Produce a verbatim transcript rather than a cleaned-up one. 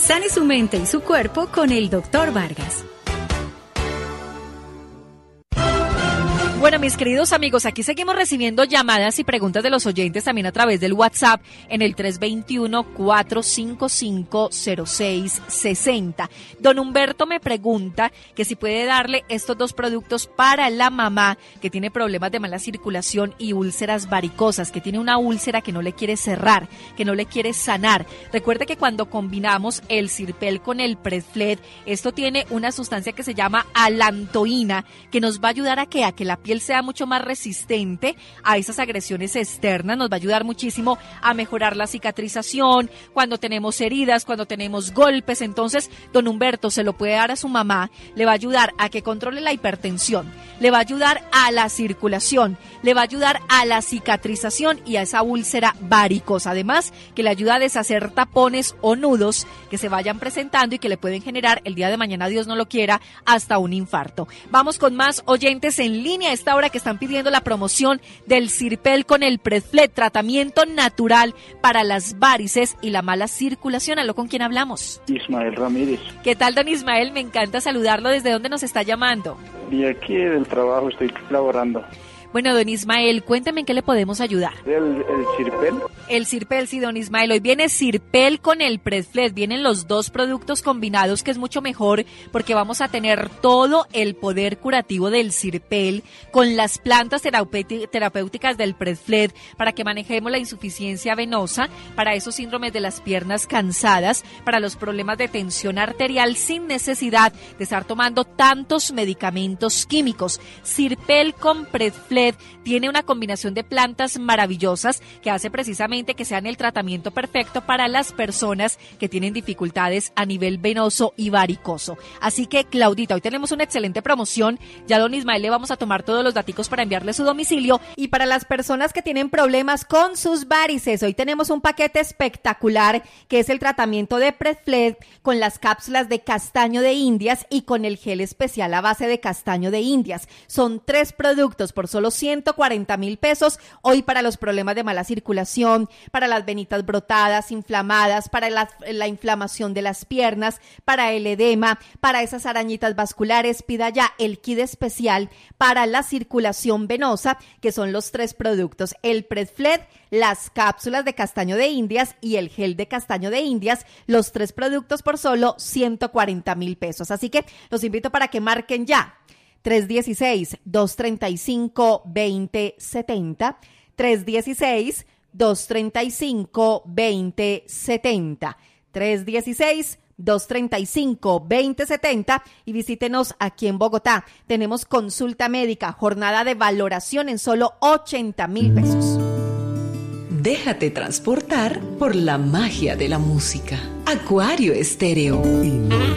Sane su mente y su cuerpo con el doctor Vargas. Bueno, mis queridos amigos, aquí seguimos recibiendo llamadas y preguntas de los oyentes también a través del WhatsApp en el tres dos uno, cuatro cinco cinco, cero seis seis cero. Don Humberto me pregunta que si puede darle estos dos productos para la mamá que tiene problemas de mala circulación y úlceras varicosas, que tiene una úlcera que no le quiere cerrar, que no le quiere sanar. Recuerde que cuando combinamos el Sirpel con el Predfled, esto tiene una sustancia que se llama alantoína, que nos va a ayudar a que, a que la piel sea mucho más resistente a esas agresiones externas, nos va a ayudar muchísimo a mejorar la cicatrización, cuando tenemos heridas, cuando tenemos golpes. Entonces, don Humberto se lo puede dar a su mamá, le va a ayudar a que controle la hipertensión, le va a ayudar a la circulación, le va a ayudar a la cicatrización y a esa úlcera varicosa, además que le ayuda a deshacer tapones o nudos que se vayan presentando y que le pueden generar el día de mañana, Dios no lo quiera, hasta un infarto. Vamos con más oyentes en línea esta hora que están pidiendo la promoción del Sirpel con el Predfled, tratamiento natural para las varices y la mala circulación. ¿Aló, con quién hablamos? Ismael Ramírez. ¿Qué tal, don Ismael? Me encanta saludarlo. ¿Desde dónde nos está llamando? Y aquí del trabajo estoy laborando. Bueno, don Ismael, cuénteme en qué le podemos ayudar. ¿El, el Sirpel? El Sirpel, sí, don Ismael. Hoy viene Sirpel con el Predfled. Vienen los dos productos combinados, que es mucho mejor porque vamos a tener todo el poder curativo del Sirpel con las plantas terapéuticas del Predfled para que manejemos la insuficiencia venosa, para esos síndromes de las piernas cansadas, para los problemas de tensión arterial sin necesidad de estar tomando tantos medicamentos químicos. Sirpel con Predfled tiene una combinación de plantas maravillosas que hace precisamente que sean el tratamiento perfecto para las personas que tienen dificultades a nivel venoso y varicoso. Así que, Claudita, hoy tenemos una excelente promoción. Ya don Ismael le vamos a tomar todos los daticos para enviarle su domicilio. Y para las personas que tienen problemas con sus varices, hoy tenemos un paquete espectacular que es el tratamiento de Predfled con las cápsulas de castaño de Indias y con el gel especial a base de castaño de Indias. Son tres productos por solo ciento cuarenta mil pesos, hoy para los problemas de mala circulación, para las venitas brotadas, inflamadas, para la, la inflamación de las piernas, para el edema, para esas arañitas vasculares. Pida ya el kit especial para la circulación venosa, que son los tres productos, el Predfled, las cápsulas de castaño de Indias y el gel de castaño de Indias, los tres productos por solo ciento cuarenta mil pesos. Así que los invito para que marquen ya. tres uno seis, dos tres cinco, dos cero siete cero, tres uno seis, dos tres cinco, dos cero siete cero, tres uno seis, dos tres cinco, dos cero siete cero y visítenos aquí en Bogotá. Tenemos consulta médica, jornada de valoración en solo ochenta mil pesos. Déjate transportar por la magia de la música. Acuario Estéreo.